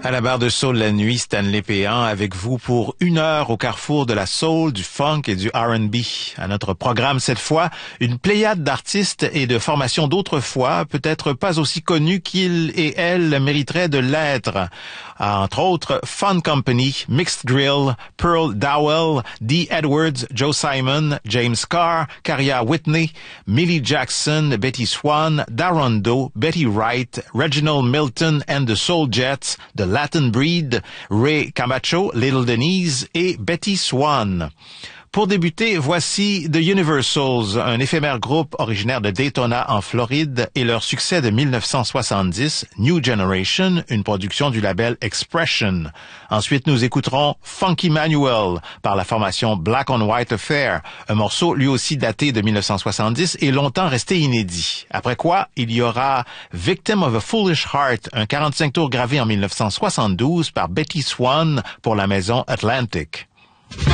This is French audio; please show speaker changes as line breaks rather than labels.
À la barre de soul la nuit, Stanley Péan avec vous pour 1 heure au carrefour de la soul, du funk et du R&B. À notre programme cette fois, une pléiade d'artistes et de formations d'autrefois, peut-être pas aussi connus qu'ils et elles mériteraient de l'être. Entre autres, Fun Company, Mixed Grill, Pearl Dowell, Dee Edwards, Joe Simon, James Carr, Caria Whitney, Millie Jackson, Betty Swan, Darondo, Betty Wright, Reginald Milton and the Soul Jets, The Latin Breed, Ray Camacho, Little Denise et Betty Swan. Pour débuter, voici The Universals, un éphémère groupe originaire de Daytona en Floride et leur succès de 1970, New Generation, une production du label Expression. Ensuite, nous écouterons Funky Manuel par la formation Black on White Affair, un morceau lui aussi daté de 1970 et longtemps resté inédit. Après quoi, il y aura Victim of a Foolish Heart, un 45 tours gravé en 1972 par Betty Swan pour la maison Atlantic.